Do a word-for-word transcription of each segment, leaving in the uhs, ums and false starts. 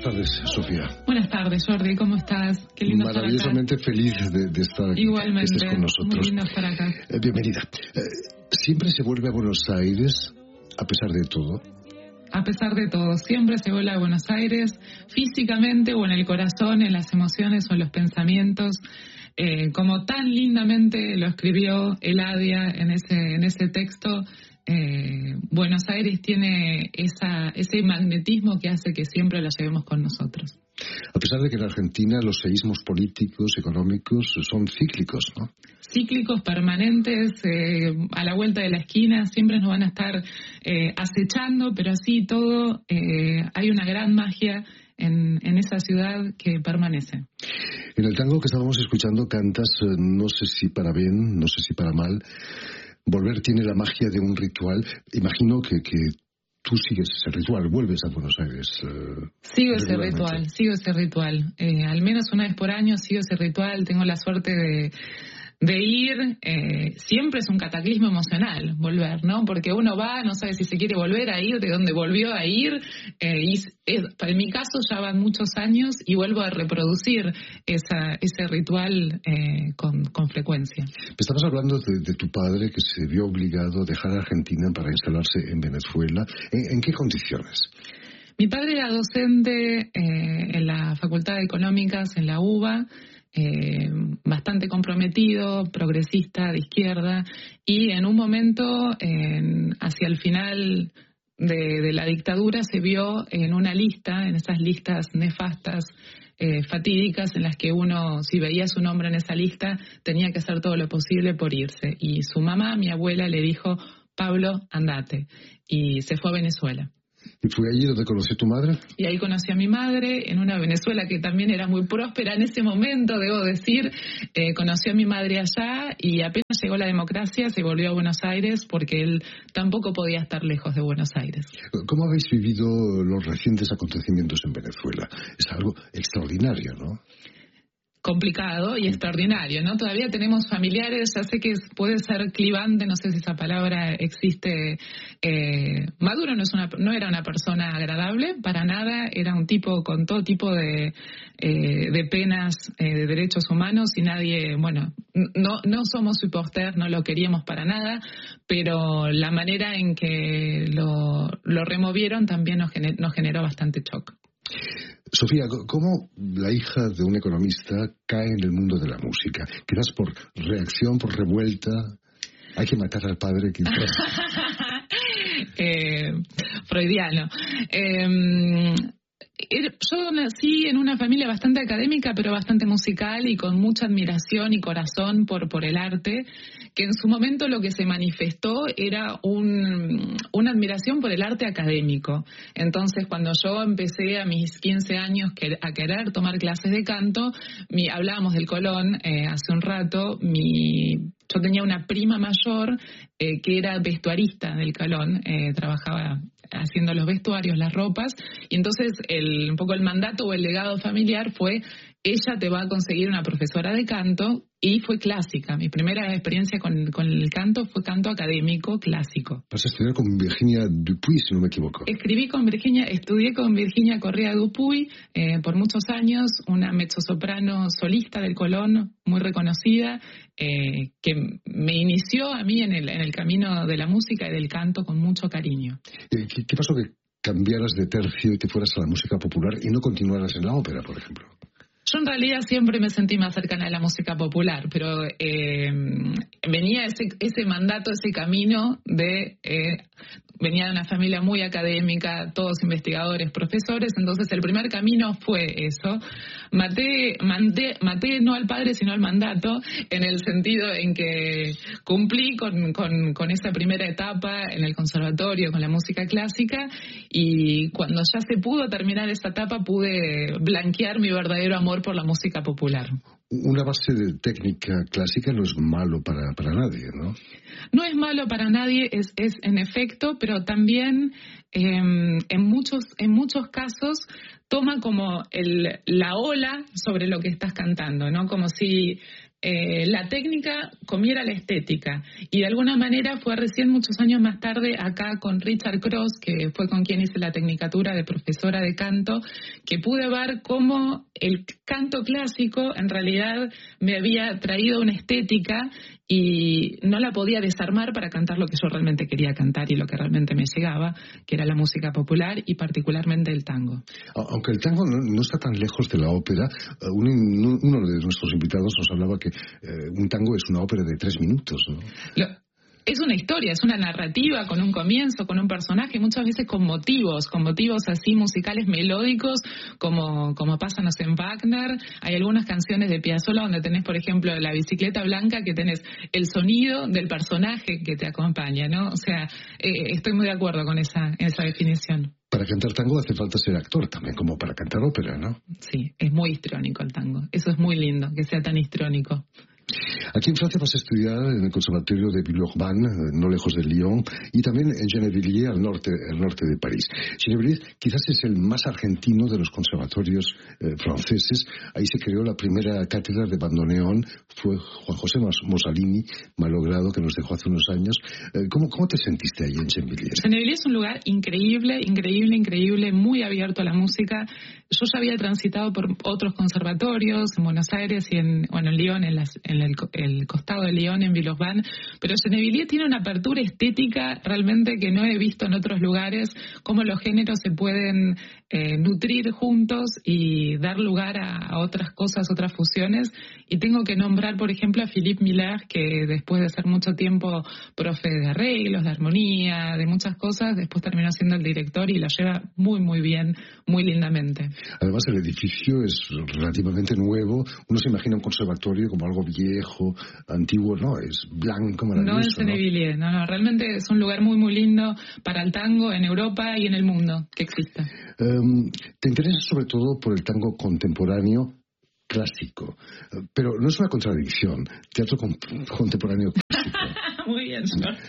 tardes, Sofía. Buenas tardes, Jordi, ¿cómo estás? Qué lindo estar acá. Maravillosamente feliz de, de estar aquí. Igualmente, que estés con nosotros. muy lindo estar acá. Eh, bienvenida. Eh, ¿Siempre se vuelve a Buenos Aires a pesar de todo? A pesar de todo, siempre se vuelve a Buenos Aires, físicamente o en el corazón, en las emociones o en los pensamientos. Eh, como tan lindamente lo escribió Eladia en ese, en ese texto, eh, Buenos Aires tiene esa, ese magnetismo que hace que siempre la llevemos con nosotros. A pesar de que en Argentina los seísmos políticos, económicos son cíclicos, ¿no? Cíclicos, permanentes, eh, a la vuelta de la esquina, siempre nos van a estar eh, acechando, pero así todo, eh, hay una gran magia en, en esa ciudad que permanece. En el tango que estábamos escuchando cantas, eh, no sé si para bien, no sé si para mal, volver tiene la magia de un ritual. Imagino que, que tú sigues ese ritual, vuelves a Buenos Aires. Eh, sigo ese ritual, sigo ese ritual. Eh, al menos una vez por año sigo ese ritual, tengo la suerte de... de ir, eh, siempre es un cataclismo emocional volver, ¿no? Porque uno va, no sabe si se quiere volver a ir, de dónde volvió a ir, eh, y es, en mi caso ya van muchos años y vuelvo a reproducir esa, ese ritual eh, con, con frecuencia. Estabas hablando de, de tu padre que se vio obligado a dejar Argentina para instalarse en Venezuela. ¿En, en qué condiciones? Mi padre era docente eh, en la Facultad de Económicas, en la U B A, Eh, bastante comprometido, progresista, de izquierda, y en un momento, en, hacia el final de, de la dictadura, se vio en una lista, en esas listas nefastas, eh, fatídicas, en las que uno, si veía su nombre en esa lista, tenía que hacer todo lo posible por irse. Y su mamá, mi abuela, le dijo: Pablo, andate. Y se fue a Venezuela. ¿Y fue allí donde conoció a tu madre? Y ahí conocí a mi madre, en una Venezuela que también era muy próspera en ese momento, debo decir. Eh, conoció a mi madre allá y apenas llegó la democracia se volvió a Buenos Aires porque él tampoco podía estar lejos de Buenos Aires. ¿Cómo habéis vivido los recientes acontecimientos en Venezuela? Es algo extraordinario, ¿no? Complicado y extraordinario, ¿no? Todavía tenemos familiares, ya sé que puede ser clivante, no sé si esa palabra existe. Eh, Maduro no es una, no era una persona agradable, para nada, era un tipo con todo tipo de, eh, de penas eh, de derechos humanos y nadie, bueno, no, no somos supporters, no lo queríamos para nada, pero la manera en que lo, lo removieron también nos generó, nos generó bastante shock. Sofía, ¿cómo la hija de un economista cae en el mundo de la música? ¿Quizás por reacción, por revuelta? ¿Hay que matar al padre, quizás? eh, freudiano. Eh, Yo nací en una familia bastante académica, pero bastante musical y con mucha admiración y corazón por, por el arte, que en su momento lo que se manifestó era un, una admiración por el arte académico. Entonces, cuando yo empecé a mis quince años a querer tomar clases de canto, mi, hablábamos del Colón eh, hace un rato, mi, yo tenía una prima mayor eh, que era vestuarista del Colón, eh, trabajaba haciendo los vestuarios, las ropas, y entonces el, un poco el mandato o el legado familiar fue: ella te va a conseguir una profesora de canto, y fue clásica. Mi primera experiencia con, con el canto fue canto académico clásico. Vas a estudiar con Virginia Dupuy, si no me equivoco. Escribí con Virginia, estudié con Virginia Correa Dupuy eh, por muchos años, una mezzosoprano solista del Colón, muy reconocida, eh, que me inició a mí en el, en el camino de la música y del canto con mucho cariño. ¿Qué, qué pasó que cambiaras de tercio y te fueras a la música popular y no continuaras en la ópera, por ejemplo? Yo en realidad siempre me sentí más cercana a la música popular, pero eh, venía ese, ese mandato, ese camino de... Eh, venía de una familia muy académica, todos investigadores, profesores, entonces el primer camino fue eso. Maté, mandé, maté no al padre, sino al mandato, en el sentido en que cumplí con, con, con esa primera etapa en el conservatorio, con la música clásica, y cuando ya se pudo terminar esa etapa, pude blanquear mi verdadero amor por la música popular. Una base de técnica clásica no es malo para, para nadie, ¿no? No es malo para nadie, es, es en efecto, pero también eh, en muchos en muchos casos toma como el, la ola sobre lo que estás cantando, ¿no? Como si eh, la técnica comiera la estética. Y de alguna manera fue recién muchos años más tarde acá con Richard Cross, que fue con quien hice la tecnicatura de profesora de canto, que pude ver cómo el canto clásico en realidad me había traído una estética y no la podía desarmar para cantar lo que yo realmente quería cantar y lo que realmente me llegaba, que era la música popular y particularmente el tango. Aunque el tango no, no está tan lejos de la ópera, un, uno de nuestros invitados nos hablaba que eh, un tango es una ópera de tres minutos, ¿no? Lo, Es una historia, es una narrativa con un comienzo, con un personaje, muchas veces con motivos, con motivos así musicales melódicos, como, como pasa, no sé, en Wagner. Hay algunas canciones de Piazzolla donde tenés, por ejemplo, La bicicleta blanca, que tenés el sonido del personaje que te acompaña, ¿no? O sea, eh, estoy muy de acuerdo con esa, esa definición. Para cantar tango hace falta ser actor también, como para cantar ópera, ¿no? Sí, es muy histriónico el tango. Eso es muy lindo, que sea tan histriónico. Aquí en Francia vas a estudiar en el Conservatorio de Villeurbanne, no lejos de Lyon, y también en Gennevilliers, al norte, al norte de París. Gennevilliers quizás es el más argentino de los conservatorios eh, franceses. Ahí se creó la primera cátedra de bandoneón, fue Juan José Mossalini, malogrado, que nos dejó hace unos años. Eh, ¿cómo, ¿Cómo te sentiste ahí en Gennevilliers? Gennevilliers es un lugar increíble, increíble, increíble, muy abierto a la música. Yo ya había transitado por otros conservatorios, en Buenos Aires y en, bueno, en Lyon, en las... En el, el costado de Lyon, en Villeurbanne, pero Gennevilliers tiene una apertura estética realmente que no he visto en otros lugares, cómo los géneros se pueden eh, nutrir juntos y dar lugar a, a otras cosas, otras fusiones. Y tengo que nombrar, por ejemplo, a Philippe Miller, que después de ser mucho tiempo profe de arreglos, de armonía, de muchas cosas, después terminó siendo el director y lo lleva muy, muy bien, muy lindamente. Además, el edificio es relativamente nuevo. Uno se imagina un conservatorio como algo viejo, antiguo, no, es blanco, maravilloso. No es Gennevilliers, ¿no? no, no, realmente es un lugar muy, muy lindo para el tango en Europa y en el mundo que exista. Um, te interesas sobre todo por el tango contemporáneo clásico, pero no es una contradicción, teatro con, contemporáneo clásico. Muy bien, señor.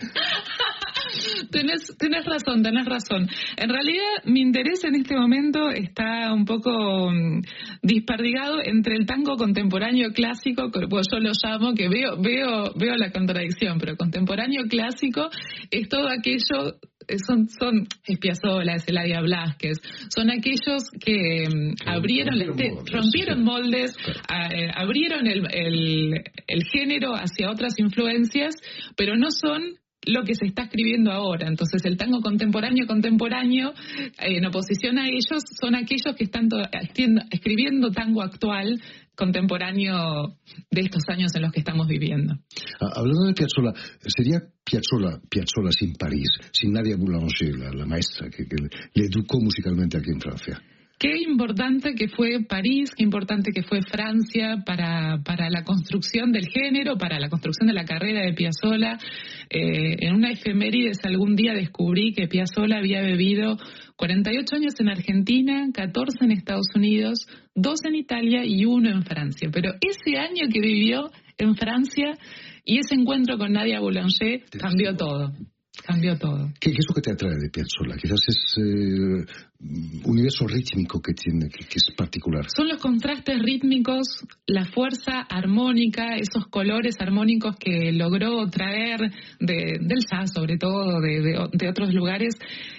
Tenés, tenés razón, tenés razón. En realidad, mi interés en este momento está un poco um, disperdigado entre el tango contemporáneo clásico, que pues yo lo llamo, que veo, veo, veo la contradicción, pero contemporáneo clásico es todo aquello, son, son es Piazzolla, es Eladia Blasquez, son aquellos que um, abrieron, rompieron, este, moldes, rompieron moldes, a, eh, abrieron el, el, el género hacia otras influencias, pero no son lo que se está escribiendo ahora. Entonces el tango contemporáneo contemporáneo eh, en oposición a ellos son aquellos que están to- escribiendo tango actual contemporáneo de estos años en los que estamos viviendo. Ah, hablando de Piazzolla, sería Piazzolla, Piazzolla sin París, sin Nadia Boulanger, la, la maestra que, que le educó musicalmente aquí en Francia. Qué importante que fue París, qué importante que fue Francia para, para la construcción del género, para la construcción de la carrera de Piazzolla. Eh, en una efemérides algún día descubrí que Piazzolla había vivido cuarenta y ocho años en Argentina, catorce en Estados Unidos, dos en Italia y uno en Francia. Pero ese año que vivió en Francia y ese encuentro con Nadia Boulanger cambió todo. Cambió todo. ¿Qué, ¿Qué es lo que te atrae de Piazzolla? Quizás es eh, un universo rítmico que tiene, que, que es particular. Son los contrastes rítmicos, la fuerza armónica, esos colores armónicos que logró traer de, del jazz, sobre todo, de, de, de otros lugares,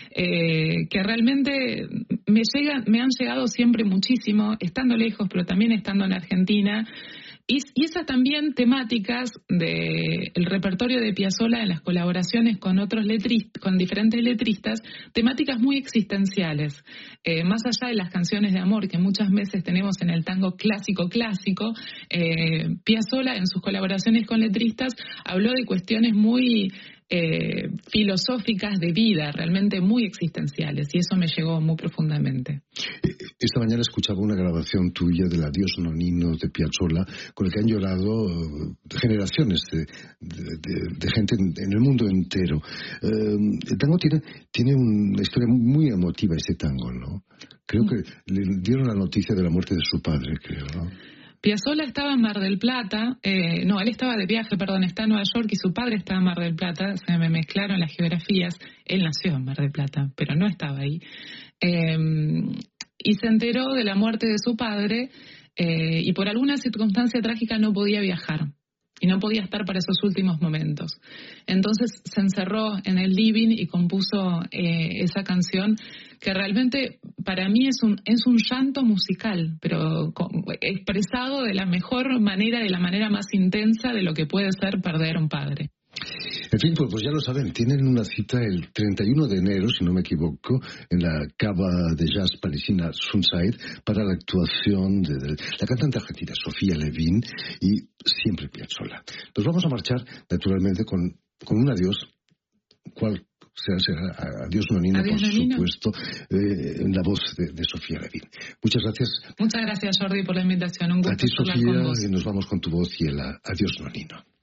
eh, que realmente me, llegan, me han llegado siempre muchísimo, estando lejos, pero también estando en Argentina. Y, y esas también temáticas del repertorio de Piazzolla en las colaboraciones con otros letristas, con diferentes letristas, temáticas muy existenciales. Eh, más allá de las canciones de amor que muchas veces tenemos en el tango clásico clásico, eh, Piazzolla en sus colaboraciones con letristas habló de cuestiones muy eh, filosóficas de vida, realmente muy existenciales, y eso me llegó muy profundamente. Esta mañana escuchaba una grabación tuya del Adiós Nonino de Piazzolla, con el que han llorado generaciones de, de, de, de gente en, en el mundo entero. Uh, el tango tiene, tiene una historia muy emotiva, este tango, ¿no? Creo que le dieron la noticia de la muerte de su padre, creo, ¿no? Piazzolla estaba en Mar del Plata, eh, no, él estaba de viaje, perdón, está en Nueva York y su padre estaba en Mar del Plata, se me mezclaron las geografías, él nació en Mar del Plata, pero no estaba ahí, eh, y se enteró de la muerte de su padre eh, y por alguna circunstancia trágica no podía viajar. Y no podía estar para esos últimos momentos. Entonces se encerró en el living y compuso eh, esa canción que realmente para mí es un es un llanto musical, pero con, expresado de la mejor manera, de la manera más intensa de lo que puede ser perder a un padre. En fin, pues, pues ya lo saben, tienen una cita el treinta y uno de enero, si no me equivoco, en la cava de jazz parisina Sunside para la actuación de, de la cantante argentina Sofía Levin y siempre Piazzolla. Nos vamos a marchar, naturalmente, con, con un adiós, cual será, será adiós Nonino, adiós, por Nonino. supuesto, eh, en la voz de, de Sofía Levin. Muchas gracias. Muchas gracias, Jordi, por la invitación. Un gusto a ti, hablar Sofía, con vos. y nos vamos con tu voz y el adiós Nonino.